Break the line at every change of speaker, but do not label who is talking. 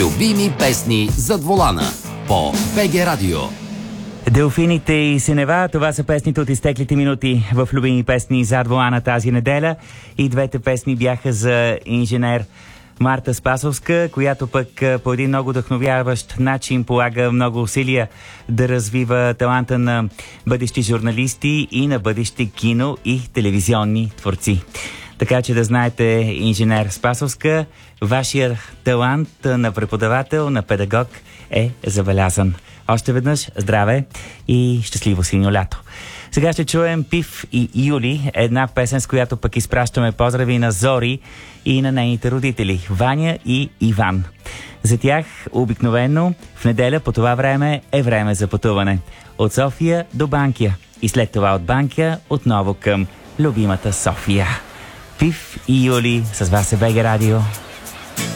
Любими песни зад волана по БГ Радио.
Делфините и Синева, това са песните от изтеклите минути в Любими песни зад волана тази неделя. И двете песни бяха за инженер Марта Спасовска, която пък по един много вдъхновяващ начин полага много усилия да развива таланта на бъдещи журналисти и на бъдещи кино и телевизионни творци. Така че да знаете, инженер Спасовска, вашия талант на преподавател, на педагог е забелязан. Още веднъж здраве и щастливо синьо лято. Сега ще чуем Пив и Юли, една песен, с която пък изпращаме поздрави на Зори и на нейните родители, Ваня и Иван. За тях обикновено в неделя по това време е време за пътуване. От София до Банкя и след това от Банкя отново към любимата София. Пив и Юли, с вас е БГ Радио.